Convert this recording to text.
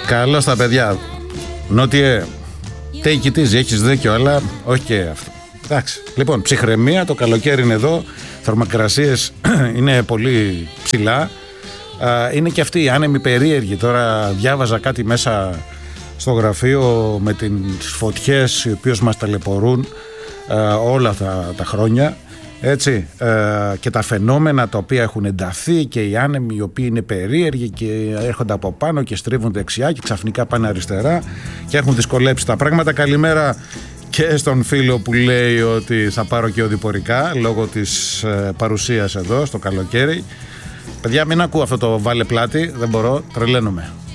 Καλώς τα παιδιά. Νότιε, take it easy, έχεις δίκιο, αλλά όχι και αυτό. Εντάξει. Λοιπόν, ψυχραιμία, το καλοκαίρι είναι εδώ. Θερμοκρασίες είναι πολύ ψηλά. Είναι και αυτοί οι άνεμοι περίεργοι. Τώρα διάβαζα κάτι μέσα στο γραφείο με τις φωτιές οι οποίες μας ταλαιπωρούν όλα τα χρόνια. Έτσι, και τα φαινόμενα τα οποία έχουν ενταθεί και οι άνεμοι οι οποίοι είναι περίεργοι και έρχονται από πάνω και στρίβουν δεξιά και ξαφνικά πάνε αριστερά και έχουν δυσκολέψει τα πράγματα. Καλημέρα και στον φίλο που λέει ότι θα πάρω και οδηπορικά λόγω της παρουσίας εδώ στο καλοκαίρι. Παιδιά, μην ακούω αυτό το βάλε πλάτη, δεν μπορώ, τρελαίνομαι.